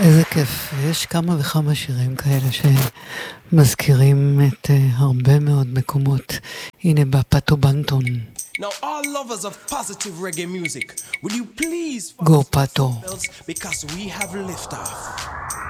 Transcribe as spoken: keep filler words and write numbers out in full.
איזה כיף, יש כמה וכמה שירים כאלה שמזכירים את uh, הרבה מאוד מקומות. הנה בפאטו בנטון. Now all lovers of positive reggae music, will you please go Pato, because we have liftoff.